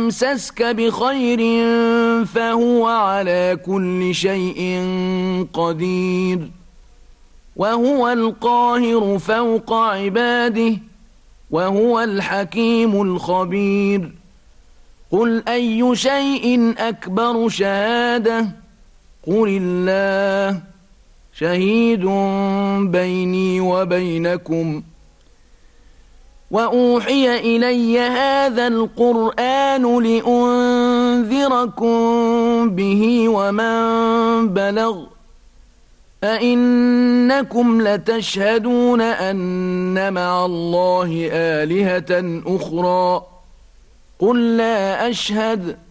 يمسسك بخير فهو على كل شيء قدير وهو القاهر فوق عباده وهو الحكيم الخبير قل أي شيء أكبر شهادة قل الله شهيد بيني وبينكم وأوحي إلي هذا القرآن لأنذركم به ومن بلغ أئنكم لتشهدون أن مع الله آلهة أخرى قل لا أشهد